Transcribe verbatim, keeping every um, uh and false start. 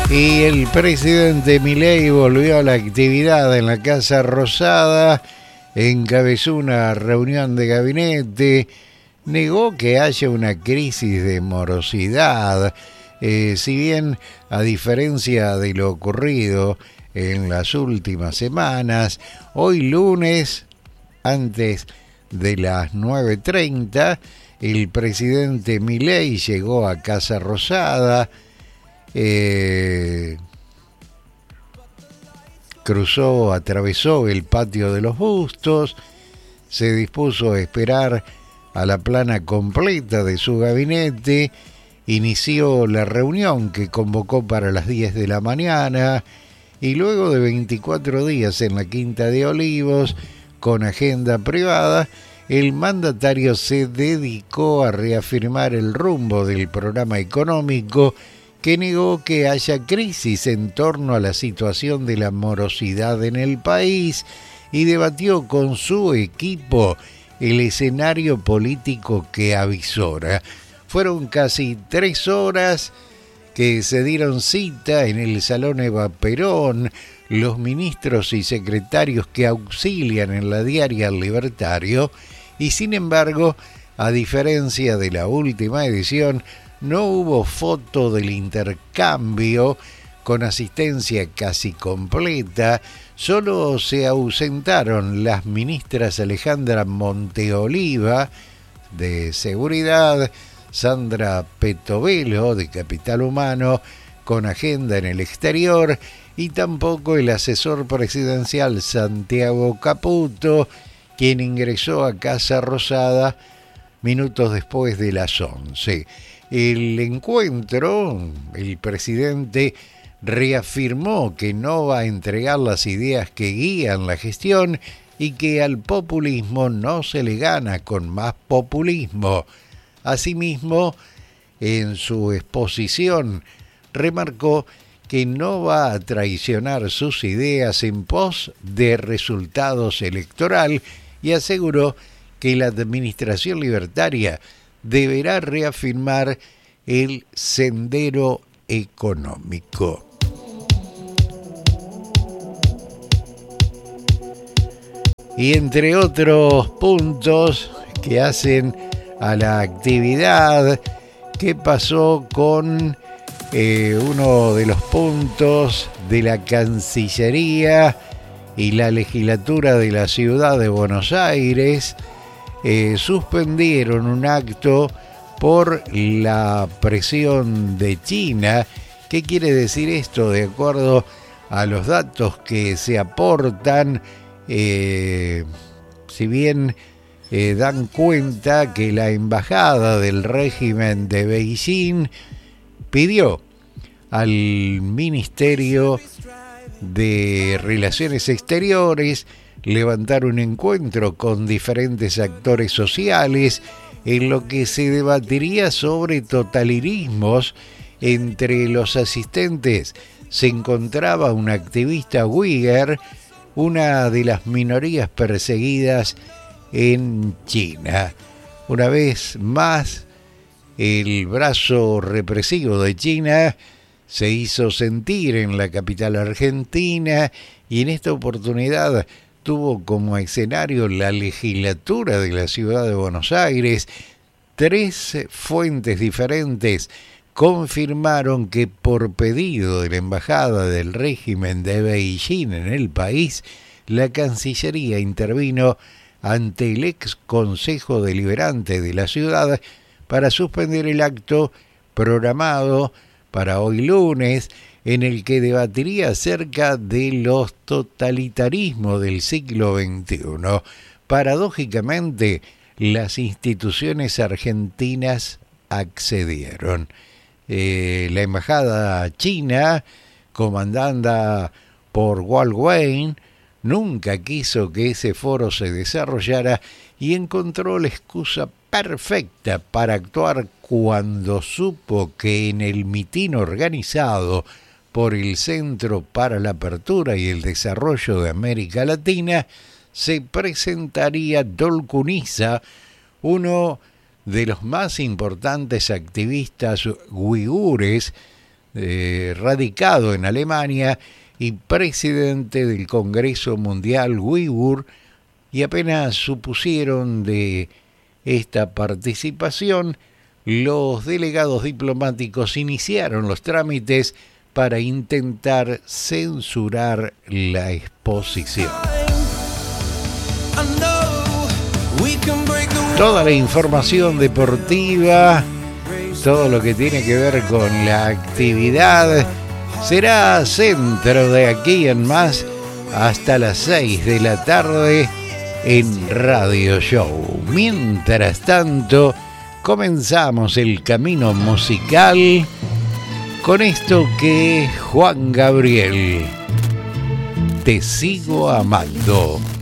Y el presidente Milei volvió a la actividad en la Casa Rosada, encabezó una reunión de gabinete, negó que haya una crisis de morosidad, eh, si bien a diferencia de lo ocurrido en las últimas semanas, hoy lunes, antes de las nueve treinta, el presidente Milei llegó a Casa Rosada, Eh, cruzó, atravesó el patio de los bustos, se dispuso a esperar a la plana completa de su gabinete, inició la reunión que convocó para las diez de la mañana y luego de veinticuatro días en la Quinta de Olivos, con agenda privada, el mandatario se dedicó a reafirmar el rumbo del programa económico, que negó que haya crisis en torno a la situación de la morosidad en el país y debatió con su equipo el escenario político que avisora. Fueron casi tres horas que se dieron cita en el Salón Eva Perón, los ministros y secretarios que auxilian en la diaria El Libertario, y sin embargo, a diferencia de la última edición, no hubo foto del intercambio con asistencia casi completa, solo se ausentaron las ministras Alejandra Monteoliva, de Seguridad, Sandra Petovelo, de Capital Humano, con agenda en el exterior, y tampoco el asesor presidencial Santiago Caputo, quien ingresó a Casa Rosada minutos después de las once. El encuentro, el presidente reafirmó que no va a entregar las ideas que guían la gestión y que al populismo no se le gana con más populismo. Asimismo, en su exposición, remarcó que no va a traicionar sus ideas en pos de resultados electoral y aseguró que la administración libertaria deberá reafirmar el sendero económico. Y entre otros puntos que hacen a la actividad, ¿qué pasó con eh, uno de los puntos de la Cancillería y la legislatura de la ciudad de Buenos Aires? Eh, suspendieron un acto por la presión de China. ¿Qué quiere decir esto? De acuerdo a los datos que se aportan, eh, si bien eh, dan cuenta que la embajada del régimen de Beijing pidió al Ministerio de Relaciones Exteriores levantar un encuentro con diferentes actores sociales en lo que se debatiría sobre totalitarismos. Entre los asistentes se encontraba una activista uigur, una de las minorías perseguidas en China. Una vez más, el brazo represivo de China se hizo sentir en la capital argentina y en esta oportunidad tuvo como escenario la legislatura de la ciudad de Buenos Aires. Tres fuentes diferentes confirmaron que por pedido de la embajada del régimen de Beijing en el país, la Cancillería intervino ante el ex Consejo Deliberante de la ciudad para suspender el acto programado para hoy lunes, en el que debatiría acerca de los totalitarismos del siglo veintiuno. Paradójicamente, las instituciones argentinas accedieron. Eh, la embajada china, comandada por Wal Wei, nunca quiso que ese foro se desarrollara y encontró la excusa perfecta para actuar cuando supo que en el mitin organizado por el Centro para la Apertura y el Desarrollo de América Latina se presentaría Dolkuniza, uno de los más importantes activistas uigures eh, radicado en Alemania y presidente del Congreso Mundial Uigur, y apenas supusieron de esta participación, los delegados diplomáticos iniciaron los trámites para intentar censurar la exposición. Toda la información deportiva, todo lo que tiene que ver con la actividad, será centro de Aquí en Más hasta las seis de la tarde en Radio Show. Mientras tanto, comenzamos el camino musical con esto que Juan Gabriel, Te sigo amando.